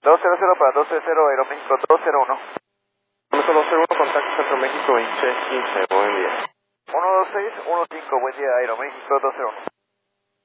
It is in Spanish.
200 para 260 Aeroméxico 201. México 201, contacto Centro México 2615, buen día. 12615, buen día Aeroméxico 201.